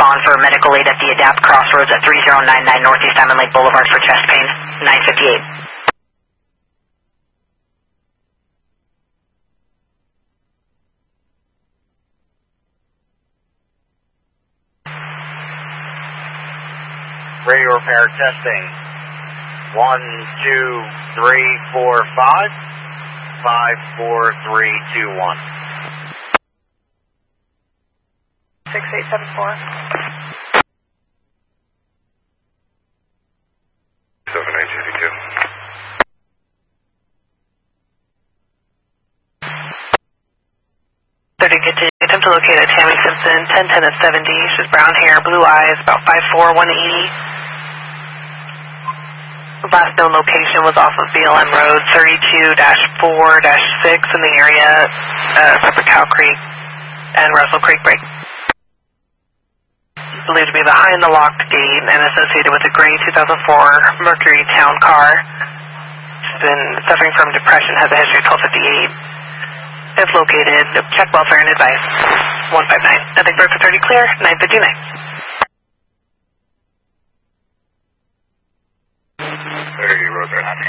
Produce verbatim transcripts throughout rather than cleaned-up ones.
respond for medical aid at the Adapt Crossroads at three zero nine nine Northeast Diamond Lake Boulevard for chest pain, nine fifty-eight. Radio repair testing. One, two, three, four, five. Five, four, three, two, one. Six eight seven four. Seven eight eighty two. Thirty get to attempt to locate a Tammy Simpson, ten ten at seventy. She's brown hair, blue eyes, about five four, one eighty. Last known location was off of B L M Road thirty-two dash four dash six in the area uh, of Cow Creek and Russell Creek Break. Believed to be behind the locked gate and associated with a gray two thousand four Mercury Town car. She's been suffering from depression, has a history of twelve fifty-eight. If located, check welfare and advice. one five nine. I think Bertha thirty clear, nine fifty-nine. thirty, Roger, nine.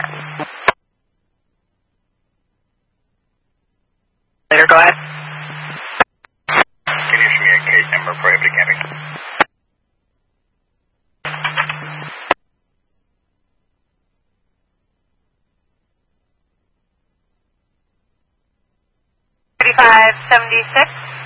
Later, go ahead. Can you issue me a case number prohibited camping? thirty-five seventy-six.